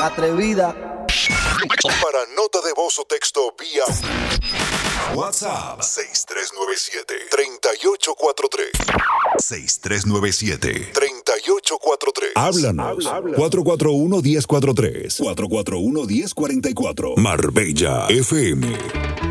atrevida. Para nota de voz o texto vía WhatsApp 6397-3843. 6397-3843. Háblanos. 441-1043. 441-1044. Marbella FM.